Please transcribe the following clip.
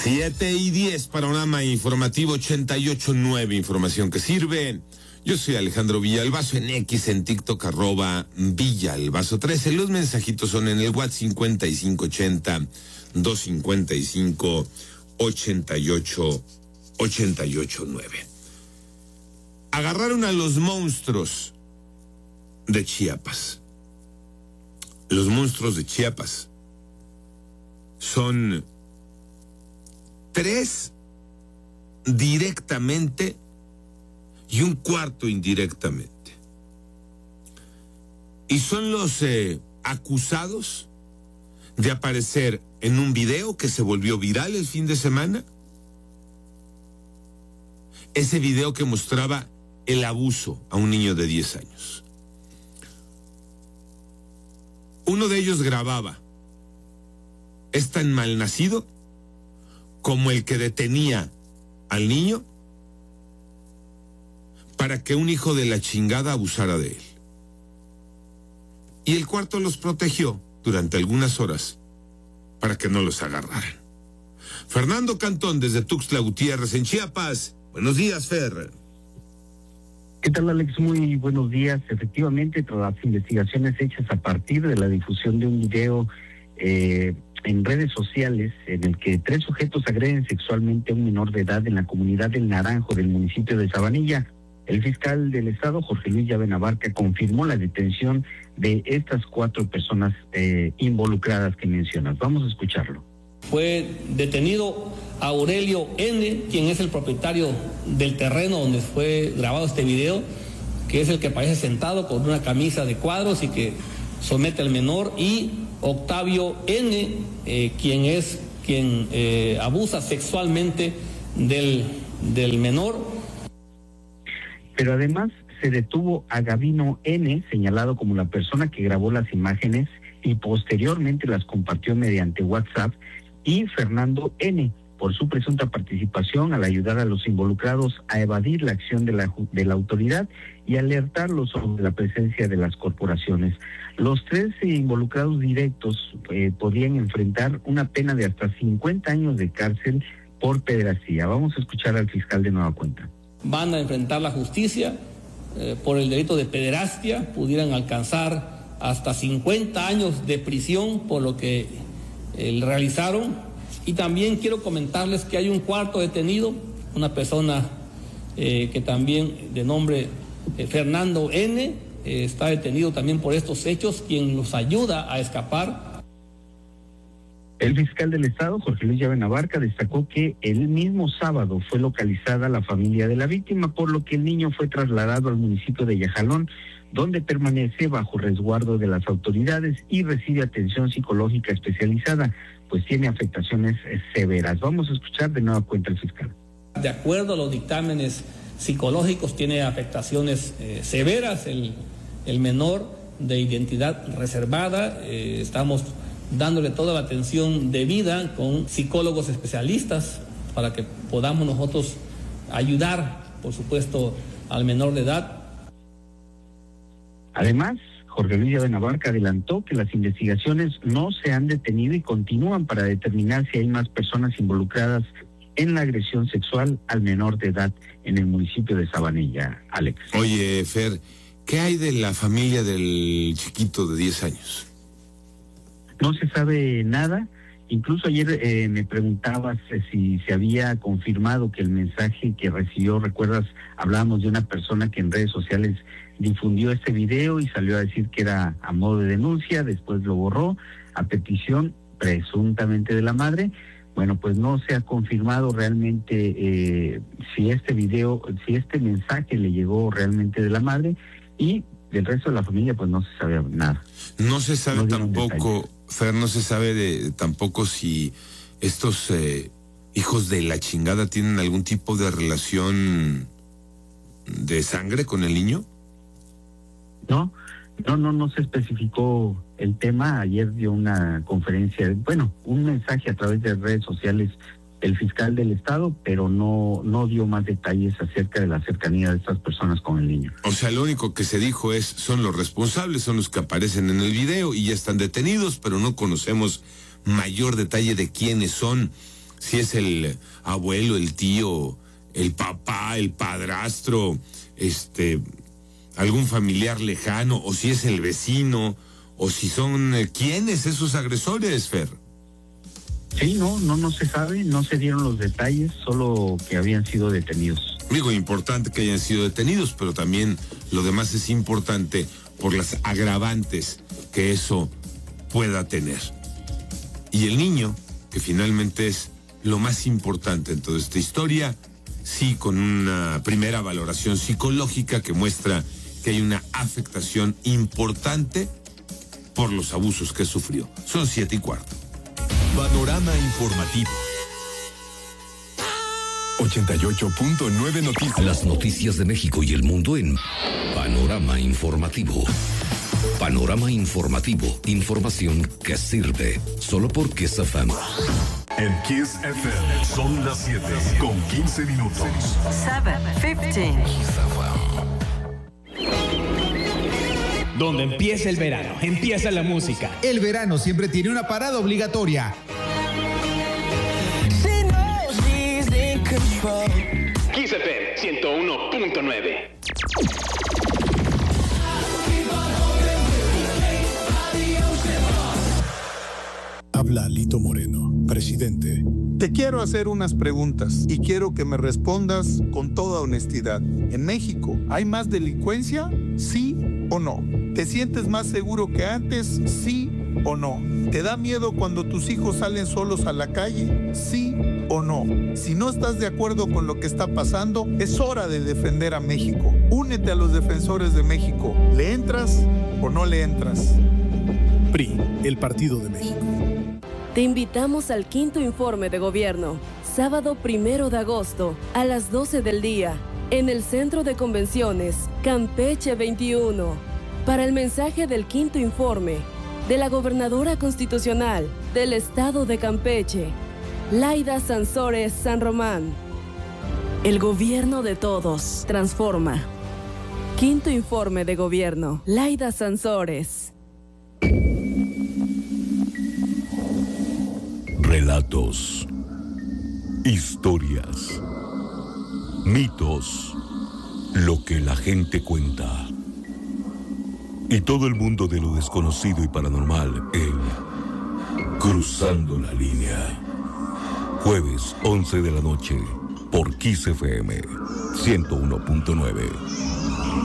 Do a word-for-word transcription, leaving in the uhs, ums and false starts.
Siete y diez, panorama informativo ochenta y ocho nueve, información que sirve. Yo soy Alejandro Villalbazo, en X, en TikTok, arroba Villalbazo trece. Los mensajitos son en el WhatsApp cincuenta y cinco ochenta, doscientos cincuenta y cinco, ochenta y ocho, ochenta y ocho nueve. Agarraron a los monstruos de Chiapas. Los monstruos de Chiapas son tres directamente y un cuarto indirectamente. Y son los eh, acusados de aparecer en un video que se volvió viral el fin de semana. Ese video que mostraba el abuso a un niño de diez años. Uno de ellos grababa. Es tan malnacido como el que detenía al niño para que un hijo de la chingada abusara de él. Y el cuarto los protegió durante algunas horas para que no los agarraran. Fernando Cantón, desde Tuxtla Gutiérrez, en Chiapas. Buenos días, Fer. ¿Qué tal, Alex? Muy buenos días. Efectivamente, tras las investigaciones hechas a partir de la difusión de un video eh, en redes sociales en el que tres sujetos agreden sexualmente a un menor de edad en la comunidad del Naranjo del municipio de Sabanilla, el fiscal del estado, Jorge Luis Llave Abarca, confirmó la detención de estas cuatro personas eh, involucradas que mencionas. Vamos a escucharlo. Fue detenido Aurelio N., quien es el propietario del terreno donde fue grabado este video, que es el que aparece sentado con una camisa de cuadros y que somete al menor, y Octavio N., eh, quien es quien eh, abusa sexualmente del, del menor. Pero además se detuvo a Gavino N., señalado como la persona que grabó las imágenes y posteriormente las compartió mediante WhatsApp, y Fernando N., por su presunta participación al ayudar a los involucrados a evadir la acción de la, de la autoridad y alertarlos sobre la presencia de las corporaciones. Los tres involucrados directos eh, podrían enfrentar una pena de hasta cincuenta años de cárcel por pederastía. Vamos a escuchar al fiscal de nueva cuenta. Van a enfrentar la justicia eh, por el delito de pederastia, pudieran alcanzar hasta cincuenta años de prisión por lo que eh, realizaron. Y también quiero comentarles que hay un cuarto detenido, una persona eh, que también de nombre eh, Fernando N., eh, está detenido también por estos hechos, quien los ayuda a escapar. El fiscal del estado, Jorge Luis Llave Abarca, destacó que el mismo sábado fue localizada la familia de la víctima, por lo que el niño fue trasladado al municipio de Yajalón, donde permanece bajo resguardo de las autoridades y recibe atención psicológica especializada, pues tiene afectaciones severas. Vamos a escuchar de nueva cuenta al fiscal. De acuerdo a los dictámenes psicológicos, tiene afectaciones eh, severas el, el menor, de identidad reservada. Eh, estamos dándole toda la atención debida con psicólogos especialistas para que podamos nosotros ayudar, por supuesto, al menor de edad. Además, Jorge Luis Llave Abarca adelantó que las investigaciones no se han detenido y continúan para determinar si hay más personas involucradas en la agresión sexual al menor de edad en el municipio de Sabanilla, Alex. Oye, Fer, ¿qué hay de la familia del chiquito de diez años? No se sabe nada. Incluso ayer eh, me preguntabas eh, si se había confirmado que el mensaje que recibió, recuerdas, hablábamos de una persona que en redes sociales difundió este video y salió a decir que era a modo de denuncia, después lo borró a petición presuntamente de la madre. Bueno, pues no se ha confirmado realmente eh, si este video, si este mensaje le llegó realmente de la madre, y del resto de la familia pues no se sabe nada. No se sabe no tampoco, Fer, no se sabe de, tampoco si estos eh, hijos de la chingada tienen algún tipo de relación de sangre con el niño. No, no, no, no se especificó el tema. Ayer dio una conferencia, bueno, un mensaje a través de redes sociales el fiscal del estado, pero no, no dio más detalles acerca de la cercanía de estas personas con el niño. O sea, lo único que se dijo es, son los responsables, son los que aparecen en el video y ya están detenidos, pero no conocemos mayor detalle de quiénes son. si es el abuelo, el tío, el papá, el padrastro, este, algún familiar lejano, o si es el vecino, o si son, eh, ¿quiénes esos agresores, Fer? Sí, no, no, no se sabe, no se dieron los detalles, solo que habían sido detenidos. Digo, importante que hayan sido detenidos, pero también lo demás es importante por las agravantes que eso pueda tener. Y el niño, que finalmente es lo más importante en toda esta historia, sí, con una primera valoración psicológica que muestra que hay una afectación importante por los abusos que sufrió. Son siete y cuarto. Panorama informativo. ochenta y ocho punto nueve Noticias. Las noticias de México y el mundo en Panorama Informativo. Panorama Informativo. Información que sirve. Solo por Kiss F M. En Kiss F M son las siete con quince minutos. siete quince. Donde empieza el verano, empieza la música. El verano siempre tiene una parada obligatoria. Kiss F M ciento uno punto nueve. Habla Lito Moreno, presidente. Te quiero hacer unas preguntas y quiero que me respondas con toda honestidad. ¿En México hay más delincuencia? ¿Sí o no? ¿Te sientes más seguro que antes? ¿Sí o no? ¿Te da miedo cuando tus hijos salen solos a la calle? ¿Sí o no? Si no estás de acuerdo con lo que está pasando, es hora de defender a México. Únete a los defensores de México. ¿Le entras o no le entras? P R I, el Partido de México. Te invitamos al quinto informe de gobierno, sábado primero de agosto, a las doce del día, en el Centro de Convenciones, Campeche veintiuno, para el mensaje del quinto informe de la gobernadora constitucional del estado de Campeche, Laida Sansores San Román. El gobierno de todos transforma. Quinto informe de gobierno, Laida Sansores. Relatos, historias, mitos, lo que la gente cuenta. Y todo el mundo de lo desconocido y paranormal en Cruzando la Línea. Jueves, once de la noche, por Kiss F M ciento uno punto nueve.